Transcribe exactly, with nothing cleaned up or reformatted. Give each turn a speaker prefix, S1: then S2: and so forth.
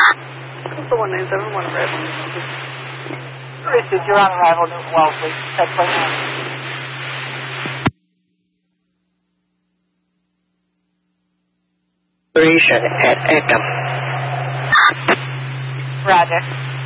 S1: That's the one nine seven one arrival.
S2: Received, you're on arrival, Newton Wellesley. Check right now.
S3: Operation at Eckham.
S2: Roger.